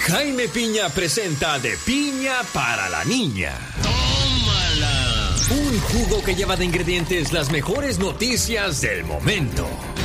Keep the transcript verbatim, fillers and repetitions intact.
Jaime Piña presenta De Piña para la Niña. ¡Tómala! Un jugo que lleva de ingredientes las mejores noticias del momento.